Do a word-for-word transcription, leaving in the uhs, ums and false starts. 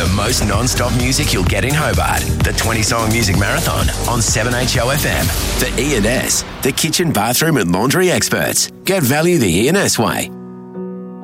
The most non-stop music you'll get in Hobart. The twenty-song music marathon on seven H O F M. The E and S, the kitchen, bathroom and laundry experts. Get value the E and S way.